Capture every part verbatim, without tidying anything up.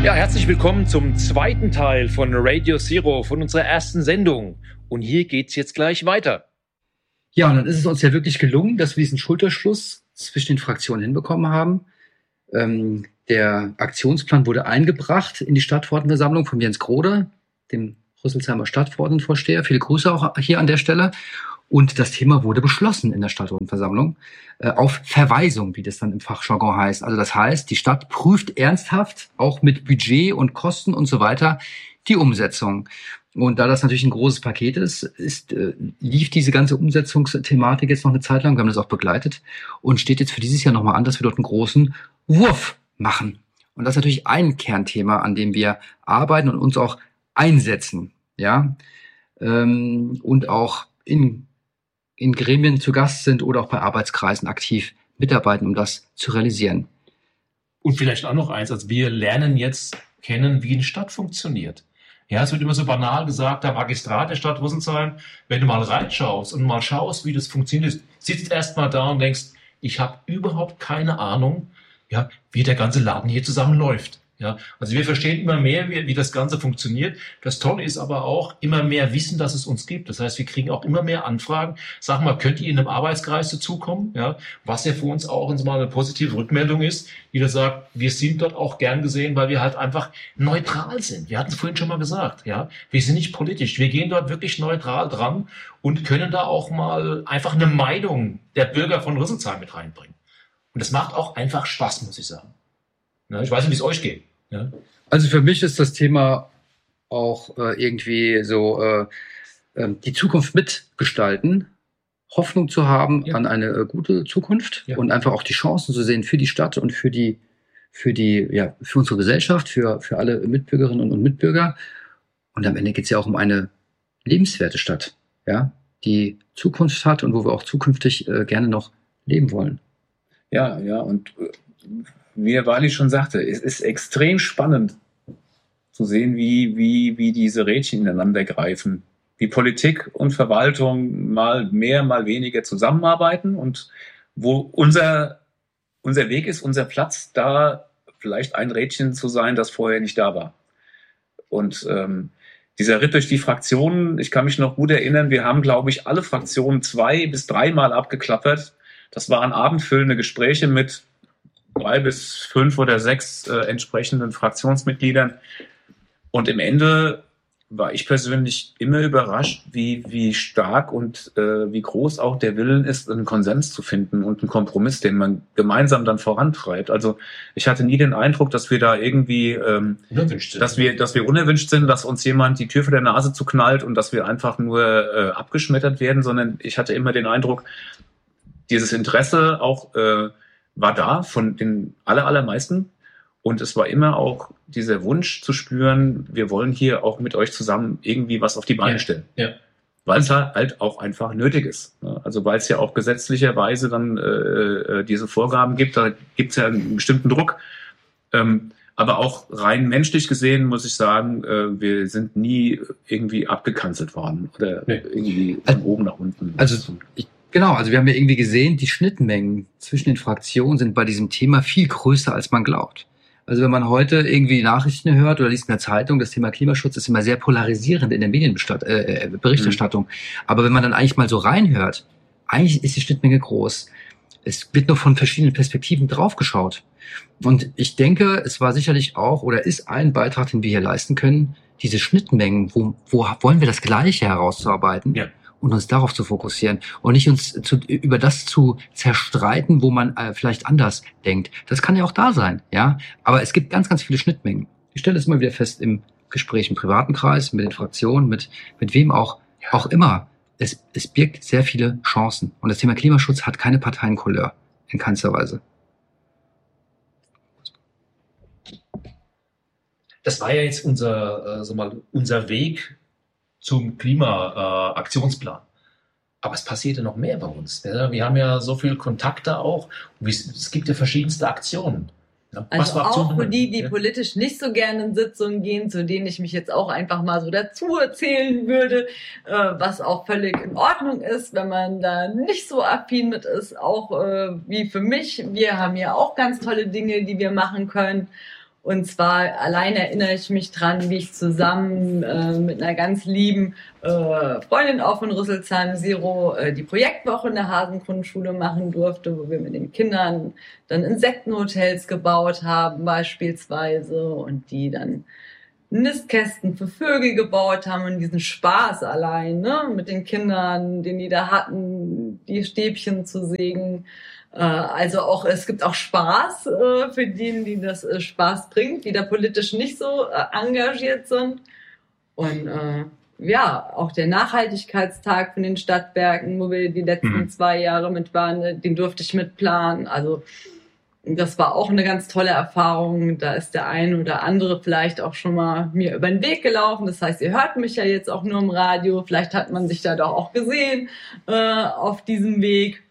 Ja, herzlich willkommen zum zweiten Teil von Radio Zero, von unserer ersten Sendung. Und hier geht's jetzt gleich weiter. Ja, und dann ist es uns ja wirklich gelungen, dass wir diesen Schulterschluss zwischen den Fraktionen hinbekommen haben. Ähm, der Aktionsplan wurde eingebracht in die Stadtverordnetenversammlung von Jens Grode, dem Rüsselsheimer Stadtverordnetenvorsteher. Viele Grüße auch hier an der Stelle. Und das Thema wurde beschlossen in der Stadtverordnetenversammlung äh, auf Verweisung, wie das dann im Fachjargon heißt. Also das heißt, die Stadt prüft ernsthaft, auch mit Budget und Kosten und so weiter, die Umsetzung. Und da das natürlich ein großes Paket ist, ist äh, lief diese ganze Umsetzungsthematik jetzt noch eine Zeit lang. Wir haben das auch begleitet und steht jetzt für dieses Jahr nochmal an, dass wir dort einen großen Wurf machen. Und das ist natürlich ein Kernthema, an dem wir arbeiten und uns auch einsetzen, ja, ähm, und auch in in Gremien zu Gast sind oder auch bei Arbeitskreisen aktiv mitarbeiten, um das zu realisieren. Und vielleicht auch noch eins, also wir lernen jetzt kennen, wie eine Stadt funktioniert. Ja, es wird immer so banal gesagt, der Magistrat der Stadt Rüsselsheim, wenn du mal reinschaust und mal schaust, wie das funktioniert, sitzt erst mal da und denkst, ich habe überhaupt keine Ahnung, ja, wie der ganze Laden hier zusammenläuft. Ja, also wir verstehen immer mehr, wie, wie das Ganze funktioniert. Das Tolle ist aber auch immer mehr Wissen, dass es uns gibt. Das heißt, wir kriegen auch immer mehr Anfragen. Sag mal, könnt ihr in einem Arbeitskreis dazukommen? Ja, was ja für uns auch mal eine positive Rückmeldung ist, die da sagt, wir sind dort auch gern gesehen, weil wir halt einfach neutral sind. Wir hatten es vorhin schon mal gesagt. Ja, wir sind nicht politisch. Wir gehen dort wirklich neutral dran und können da auch mal einfach eine Meinung der Bürger von Rüsselsheim mit reinbringen. Und das macht auch einfach Spaß, muss ich sagen. Ja, ich weiß nicht, wie es euch geht. Ja. Also für mich ist das Thema auch äh, irgendwie so äh, äh, die Zukunft mitgestalten, Hoffnung zu haben ja. an eine äh, gute Zukunft ja. und einfach auch die Chancen zu sehen für die Stadt und für die für die ja für unsere Gesellschaft, für für alle Mitbürgerinnen und Mitbürger. Und am Ende geht es ja auch um eine lebenswerte Stadt, ja, die Zukunft hat und wo wir auch zukünftig äh, gerne noch leben wollen. Ja, ja und äh, wie der Wali schon sagte, es ist extrem spannend zu sehen, wie, wie, wie diese Rädchen ineinander greifen. Wie Politik und Verwaltung mal mehr, mal weniger zusammenarbeiten und wo unser, unser Weg ist, unser Platz, da vielleicht ein Rädchen zu sein, das vorher nicht da war. Und ähm, dieser Ritt durch die Fraktionen, ich kann mich noch gut erinnern, wir haben, glaube ich, alle Fraktionen zwei bis dreimal abgeklappert. Das waren abendfüllende Gespräche mit drei bis fünf oder sechs äh, entsprechenden Fraktionsmitgliedern. Und im Ende war ich persönlich immer überrascht, wie, wie stark und äh, wie groß auch der Willen ist, einen Konsens zu finden und einen Kompromiss, den man gemeinsam dann vorantreibt. Also ich hatte nie den Eindruck, dass wir da irgendwie, ähm, dass wir, dass wir unerwünscht sind, dass uns jemand die Tür vor der Nase zuknallt und dass wir einfach nur äh, abgeschmettert werden, sondern ich hatte immer den Eindruck, dieses Interesse auch äh, war da von den aller, allermeisten. Und es war immer auch dieser Wunsch zu spüren, wir wollen hier auch mit euch zusammen irgendwie was auf die Beine ja, stellen. Ja. Weil es halt auch einfach nötig ist. Also weil es ja auch gesetzlicherweise dann äh, diese Vorgaben gibt, da gibt es ja einen bestimmten Druck. Ähm, aber auch rein menschlich gesehen muss ich sagen, äh, wir sind nie irgendwie abgekanzelt worden oder nee. irgendwie von also, oben nach unten. Also ich Genau, also wir haben ja irgendwie gesehen, die Schnittmengen zwischen den Fraktionen sind bei diesem Thema viel größer, als man glaubt. Also wenn man heute irgendwie Nachrichten hört oder liest in der Zeitung, das Thema Klimaschutz ist immer sehr polarisierend in der Medienberichterstattung. Äh, Aber wenn man dann eigentlich mal so reinhört, eigentlich ist die Schnittmenge groß. Es wird nur von verschiedenen Perspektiven draufgeschaut. Und ich denke, es war sicherlich auch oder ist ein Beitrag, den wir hier leisten können, diese Schnittmengen, wo, wo wollen wir das Gleiche herauszuarbeiten? Ja. Und uns darauf zu fokussieren und nicht uns zu, über das zu zerstreiten, wo man äh, vielleicht anders denkt. Das kann ja auch da sein, ja. Aber es gibt ganz, ganz viele Schnittmengen. Ich stelle es immer wieder fest im Gespräch im privaten Kreis, mit den Fraktionen, mit mit wem auch ja. auch immer. Es, es birgt sehr viele Chancen. Und das Thema Klimaschutz hat keine Parteiencouleur in keinster Weise. Das war ja jetzt unser, äh, sag mal, unser Weg zum Klima-Aktionsplan. Äh, Aber es passierte noch mehr bei uns. Ja, wir haben ja so viele Kontakte auch. Und es gibt ja verschiedenste Aktionen. Ja, also auch für die, die ja. politisch nicht so gerne in Sitzungen gehen, zu denen ich mich jetzt auch einfach mal so dazu erzählen würde, äh, was auch völlig in Ordnung ist, wenn man da nicht so affin mit ist, auch äh, wie für mich. Wir haben ja auch ganz tolle Dinge, die wir machen können. Und zwar allein erinnere ich mich dran, wie ich zusammen äh, mit einer ganz lieben äh, Freundin auch von Rüsselsheim Zero äh, die Projektwoche in der Hasengrundschule machen durfte, wo wir mit den Kindern dann Insektenhotels gebaut haben beispielsweise und die dann Nistkästen für Vögel gebaut haben und diesen Spaß allein, ne, mit den Kindern, den die da hatten, die Stäbchen zu sägen. Äh, also auch, es gibt auch Spaß äh, für die, die das äh, Spaß bringt, die da politisch nicht so äh, engagiert sind. Und äh, ja, auch der Nachhaltigkeitstag von den Stadtwerken, wo wir die letzten mhm. zwei Jahre mit waren, den durfte ich mitplanen. Also das war auch eine ganz tolle Erfahrung. Da ist der eine oder andere vielleicht auch schon mal mir über den Weg gelaufen. Das heißt, ihr hört mich ja jetzt auch nur im Radio. Vielleicht hat man sich da doch auch gesehen äh, auf diesem Weg.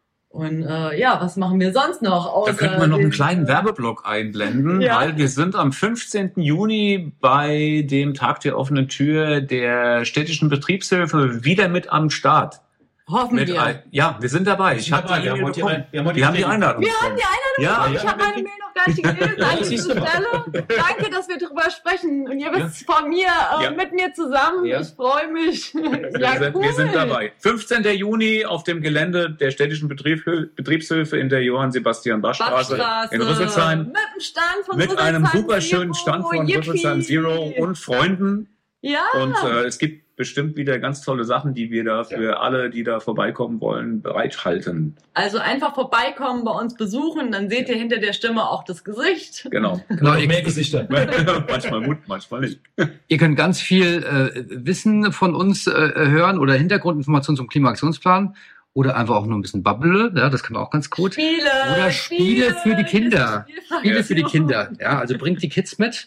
Und äh, ja, was machen wir sonst noch? Außer da könnten wir noch einen den, kleinen Werbeblock einblenden, ja. weil wir sind am fünfzehnten Juni bei dem Tag der offenen Tür der städtischen Betriebshilfe wieder mit am Start. Hoffen Mit wir. ein, ja, wir sind dabei. Ich hatte wir, haben die, die, ein, wir haben wir haben die Einladung. Wir haben die Einladung Ja, bekommen. ja, Ich habe meine Mail noch gar nicht gelesen. Danke, siehst zur du mal. Stelle. Danke, dass wir darüber sprechen. Und ihr wisst von mir, äh, Ja. mit mir zusammen. Ja. Ich freue mich. Wir, Ja, sind, cool. wir sind dabei. fünfzehnten Juni auf dem Gelände der städtischen Betrieb, Betriebshilfe in der Johann-Sebastian-Bach-Straße Bachstraße. in Rüsselsheim. Mit dem Stand von Mit Rüsselsheim einem super schönen Zero. Stand von Yippie. Rüsselsheim Zero und Freunden. Ja. Und äh, es gibt bestimmt wieder ganz tolle Sachen, die wir da für alle, die da vorbeikommen wollen, bereithalten. Also einfach vorbeikommen, bei uns besuchen, dann seht ihr hinter der Stimme auch das Gesicht. Genau. Genau, Noch ihr, mehr Gesichter. Manchmal Mut, manchmal nicht. ihr könnt ganz viel äh, Wissen von uns äh, hören oder Hintergrundinformationen zum Klimaaktionsplan oder einfach auch nur ein bisschen Bubble, ja, das kann man auch ganz gut. Spiele. Oder Spiele für die Kinder. Spielfraktion. Spiele für die Kinder, ja, also bringt die Kids mit.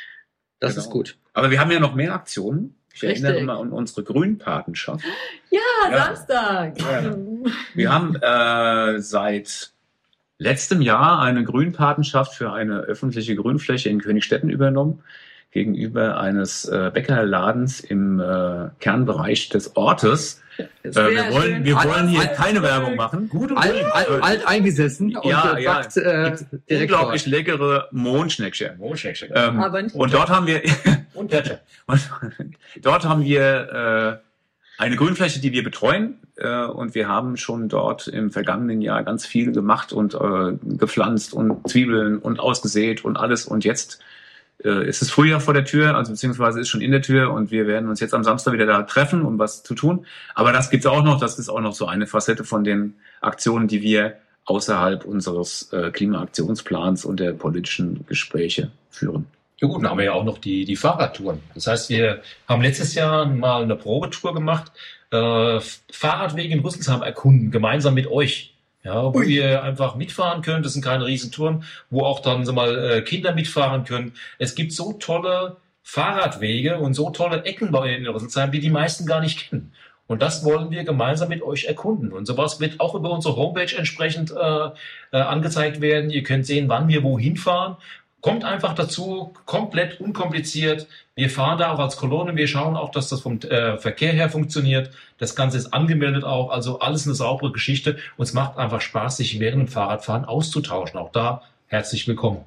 Das Genau. ist gut. Aber wir haben ja noch mehr Aktionen. Ich Richtig. erinnere mal an unsere Grünpatenschaft. Ja, Ja. Samstag. Ja. Wir haben äh, seit letztem Jahr eine Grünpatenschaft für eine öffentliche Grünfläche in Königstetten übernommen, gegenüber eines äh, Bäckerladens im äh, Kernbereich des Ortes. Äh, Sehr wir wollen, schön. wir wollen hier Alt- keine Werbung machen. Gut und Alt, gut. alt, alt eingesessen und Ja, äh, ja. backt äh, direkt Unglaublich dort. leckere Mohnschneckchen. Oh, check, check. Ähm, Aber nicht und dort haben wir Und Plätscher. Und dort haben wir äh, eine Grünfläche, die wir betreuen. Äh, und wir haben schon dort im vergangenen Jahr ganz viel gemacht und äh, gepflanzt und Zwiebeln und ausgesät und alles. Und jetzt äh, ist es Frühjahr vor der Tür, also beziehungsweise ist schon in der Tür. Und wir werden uns jetzt am Samstag wieder da treffen, um was zu tun. Aber das gibt's auch noch. Das ist auch noch so eine Facette von den Aktionen, die wir außerhalb unseres äh, Klimaaktionsplans und der politischen Gespräche führen. Ja gut, dann haben wir ja auch noch die, die Fahrradtouren. Das heißt, wir haben letztes Jahr mal eine Probetour gemacht, äh, Fahrradwege in Rüsselsheim erkunden, gemeinsam mit euch. Ja, wo Ui. ihr einfach mitfahren könnt. Das sind keine Riesentouren, wo auch dann so mal äh, Kinder mitfahren können. Es gibt so tolle Fahrradwege und so tolle Ecken bei in Rüsselsheim, die die meisten gar nicht kennen. Und das wollen wir gemeinsam mit euch erkunden. Und sowas wird auch über unsere Homepage entsprechend äh, äh, angezeigt werden. Ihr könnt sehen, wann wir wohin fahren. Kommt einfach dazu, komplett unkompliziert. Wir fahren da auch als Kolonne. Wir schauen auch, dass das vom äh, Verkehr her funktioniert. Das Ganze ist angemeldet auch. Also alles eine saubere Geschichte. Und es macht einfach Spaß, sich während dem Fahrradfahren auszutauschen. Auch da herzlich willkommen.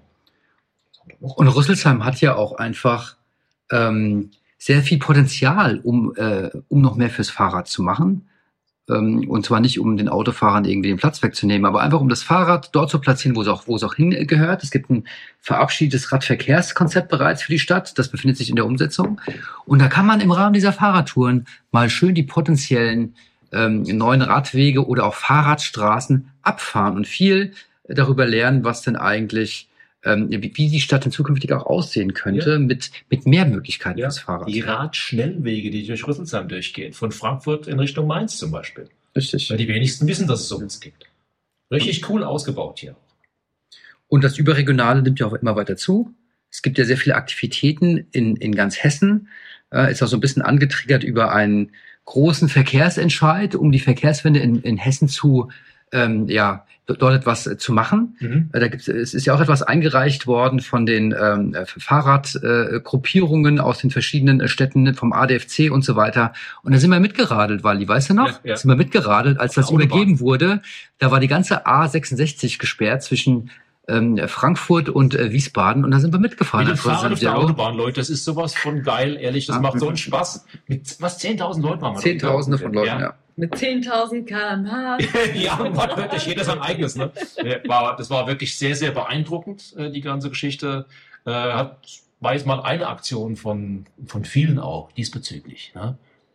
Und Rüsselsheim hat ja auch einfach ähm, sehr viel Potenzial, um, äh, um noch mehr fürs Fahrrad zu machen. Ähm, und zwar nicht, um den Autofahrern irgendwie den Platz wegzunehmen, aber einfach, um das Fahrrad dort zu platzieren, wo es auch, wo es auch hingehört. Es gibt ein verabschiedetes Radverkehrskonzept bereits für die Stadt. Das befindet sich in der Umsetzung. Und da kann man im Rahmen dieser Fahrradtouren mal schön die potenziellen ähm, neuen Radwege oder auch Fahrradstraßen abfahren und viel darüber lernen, was denn eigentlich Ähm, wie, wie die Stadt in zukünftig auch aussehen könnte, Ja. mit, mit mehr Möglichkeiten Ja, fürs Fahrrad. die Radschnellwege, die durch Rüsselsheim durchgehen, von Frankfurt in Richtung Mainz zum Beispiel. Richtig. Weil die wenigsten wissen, dass es sowas gibt. Richtig cool ausgebaut hier. Und das Überregionale nimmt ja auch immer weiter zu. Es gibt ja sehr viele Aktivitäten in, in ganz Hessen. Äh, ist auch so ein bisschen angetriggert über einen großen Verkehrsentscheid, um die Verkehrswende in, in Hessen zu, ähm, ja, dort etwas zu machen. Mhm. Da gibt's, es ist ja auch etwas eingereicht worden von den ähm, Fahrradgruppierungen äh, aus den verschiedenen Städten, vom A D F C und so weiter. Und da sind wir mitgeradelt, Wally, weißt du noch? Ja, ja. Sind wir mitgeradelt, als Auf das der Autobahn. übergeben wurde. Da war die ganze A sechsundsechzig gesperrt zwischen ähm, Frankfurt und äh, Wiesbaden und da sind wir mitgefahren. Mit dem Fahrrad auf der Zero. Autobahn, Leute, das ist sowas von geil, ehrlich, das Ja. macht so einen Spaß. Mit was, zehntausend Leuten waren wir da Zehntausende unterwegs. von Leuten, ja. Mit zehntausend Kilometer pro Stunde. Ja, und hat wirklich jeder sein eigenes. Ne? War, das war wirklich sehr, sehr beeindruckend, äh, die ganze Geschichte. Äh, hat, war jetzt mal eine Aktion von, von vielen auch diesbezüglich. Ne?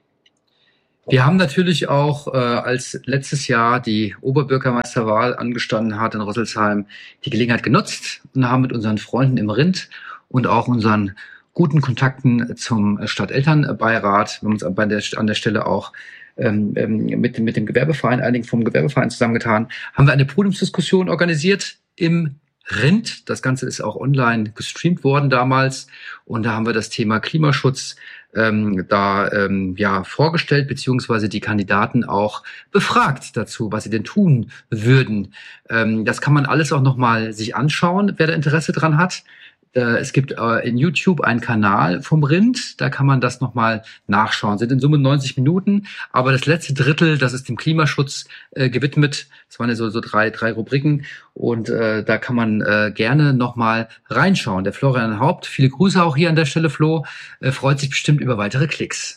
Wir haben natürlich auch, äh, als letztes Jahr die Oberbürgermeisterwahl angestanden hat in Rüsselsheim, die Gelegenheit genutzt und haben mit unseren Freunden im Rind und auch unseren guten Kontakten zum Stadtelternbeirat, wir haben uns bei der, an der Stelle auch ähm, mit, mit dem Gewerbeverein, einigen vom Gewerbeverein zusammengetan, haben wir eine Podiumsdiskussion organisiert im Rind. Das Ganze ist auch online gestreamt worden damals und da haben wir das Thema Klimaschutz ähm, da ähm, ja vorgestellt, beziehungsweise die Kandidaten auch befragt dazu, was sie denn tun würden. Ähm, das kann man alles auch nochmal sich anschauen, wer da Interesse dran hat. Äh, es gibt äh, in YouTube einen Kanal vom Rind, da kann man das nochmal nachschauen. Sind in Summe neunzig Minuten, aber das letzte Drittel, das ist dem Klimaschutz äh, gewidmet. Das waren ja so, so drei, drei Rubriken und äh, da kann man äh, gerne nochmal reinschauen. Der Florian Haupt, viele Grüße auch hier an der Stelle, Flo, äh, freut sich bestimmt über weitere Klicks.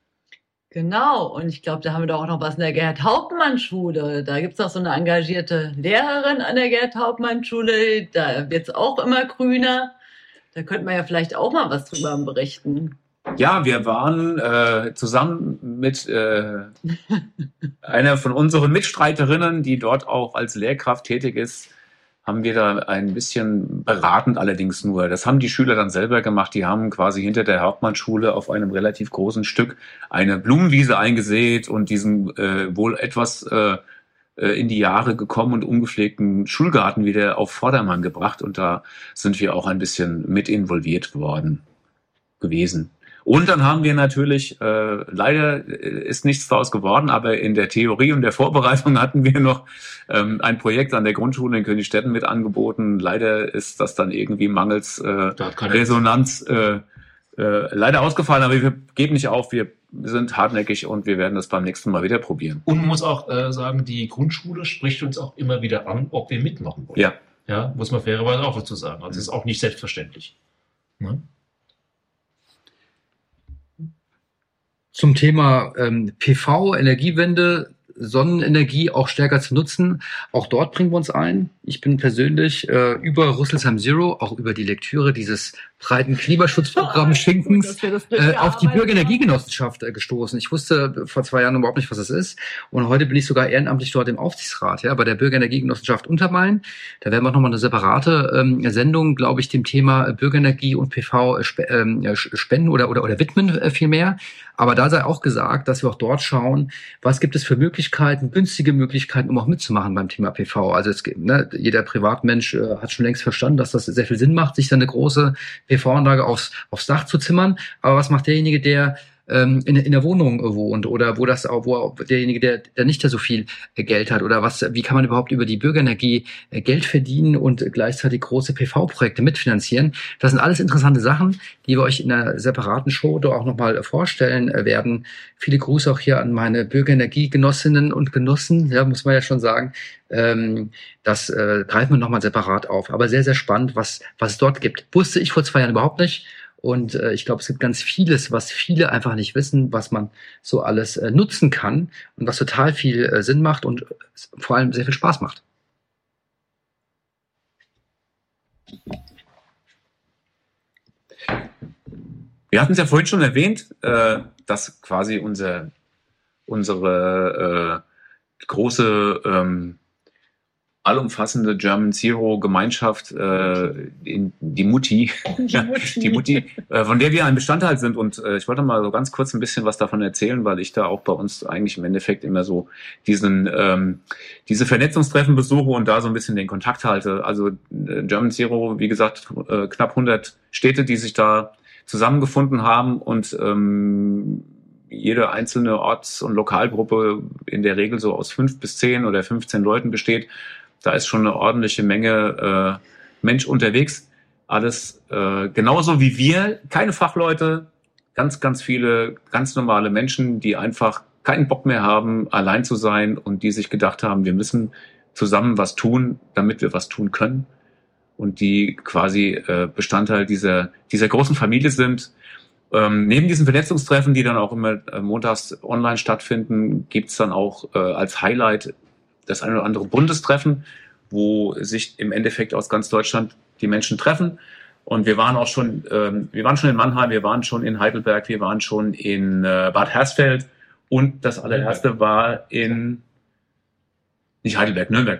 Genau, und ich glaube, da haben wir doch auch noch was in der Gerhard-Hauptmann-Schule. Da gibt's auch so eine engagierte Lehrerin an der Gerhard-Hauptmann-Schule. Da wird's auch immer grüner. Da könnte man ja vielleicht auch mal was drüber berichten. Ja, wir waren äh, zusammen mit äh, einer von unseren Mitstreiterinnen, die dort auch als Lehrkraft tätig ist, haben wir da ein bisschen beratend allerdings nur. Das haben die Schüler dann selber gemacht. Die haben quasi hinter der Hauptmannschule auf einem relativ großen Stück eine Blumenwiese eingesät und diesen äh, wohl etwas äh, in die Jahre gekommen und ungepflegten Schulgarten wieder auf Vordermann gebracht. Und da sind wir auch ein bisschen mit involviert worden gewesen. Und dann haben wir natürlich, äh, leider ist nichts daraus geworden, aber in der Theorie und der Vorbereitung hatten wir noch ähm, ein Projekt an der Grundschule in Königstetten mit angeboten. Leider ist das dann irgendwie mangels äh, Resonanz äh, äh, leider ausgefallen, aber wir geben nicht auf, wir sind hartnäckig und wir werden das beim nächsten Mal wieder probieren. Und man muss auch äh, sagen, die Grundschule spricht uns auch immer wieder an, ob wir mitmachen wollen. Ja. Ja, muss man fairerweise auch dazu sagen. Also das ist auch nicht selbstverständlich. Ne? Zum Thema ähm, P V, Energiewende, Sonnenenergie auch stärker zu nutzen. Auch dort bringen wir uns ein. Ich bin persönlich äh, über Rüsselsheim Zero, auch über die Lektüre dieses breiten Klimaschutzprogramms Schinkens, äh, auf die Bürgerenergiegenossenschaft äh, gestoßen. Ich wusste vor zwei Jahren überhaupt nicht, was das ist. Und heute bin ich sogar ehrenamtlich dort im Aufsichtsrat, ja, bei der Bürgerenergiegenossenschaft Untermain. Da werden wir nochmal eine separate ähm, Sendung, glaube ich, dem Thema Bürgerenergie und P V äh, spe äh, spenden oder, oder, oder widmen äh, vielmehr. Aber da sei auch gesagt, dass wir auch dort schauen, was gibt es für Möglichkeiten, günstige Möglichkeiten, um auch mitzumachen beim Thema P V. Also es gibt, ne, jeder Privatmensch äh, hat schon längst verstanden, dass das sehr viel Sinn macht, sich dann eine große P V-Anlage aufs, aufs Dach zu zimmern. Aber was macht derjenige, der ähm, in, in der Wohnung wohnt oder wo das auch, wo derjenige, der, der nicht so viel Geld hat oder was, wie kann man überhaupt über die Bürgerenergie Geld verdienen und gleichzeitig große P V-Projekte mitfinanzieren? Das sind alles interessante Sachen, die wir euch in einer separaten Show da auch nochmal vorstellen werden. Viele Grüße auch hier an meine Bürgerenergiegenossinnen und Genossen, ja, muss man ja schon sagen. Ähm, das äh, greifen wir nochmal separat auf. Aber sehr, sehr spannend, was, was es dort gibt. Wusste ich vor zwei Jahren überhaupt nicht. Und äh, ich glaube, es gibt ganz vieles, was viele einfach nicht wissen, was man so alles äh, nutzen kann und was total viel äh, Sinn macht und vor allem sehr viel Spaß macht. Wir hatten es ja vorhin schon erwähnt, äh, dass quasi unser, unsere äh, große ähm, allumfassende German Zero Gemeinschaft, äh, in, die Mutti, Die Mutti, die Mutti äh, von der wir ein Bestandteil sind. Und äh, ich wollte mal so ganz kurz ein bisschen was davon erzählen, weil ich da auch bei uns eigentlich im Endeffekt immer so diesen ähm, diese Vernetzungstreffen besuche und da so ein bisschen den Kontakt halte. Also äh, German Zero, wie gesagt, äh, knapp hundert Städte, die sich da zusammengefunden haben und ähm, jede einzelne Orts- und Lokalgruppe in der Regel so aus fünf bis zehn oder fünfzehn Leuten besteht. Da ist schon eine ordentliche Menge äh, Mensch unterwegs. Alles äh, genauso wie wir, keine Fachleute, ganz, ganz viele ganz normale Menschen, die einfach keinen Bock mehr haben, allein zu sein und die sich gedacht haben, wir müssen zusammen was tun, damit wir was tun können. und die quasi äh, Bestandteil dieser, dieser großen Familie sind. Ähm, neben diesen Vernetzungstreffen, die dann auch immer äh, montags online stattfinden, gibt's dann auch äh, als Highlight das eine oder andere Bundestreffen, wo sich im Endeffekt aus ganz Deutschland die Menschen treffen. Und wir waren auch schon, ähm, wir waren schon in Mannheim, wir waren schon in Heidelberg, wir waren schon in äh, Bad Hersfeld und das allererste war in, nicht Heidelberg, Nürnberg.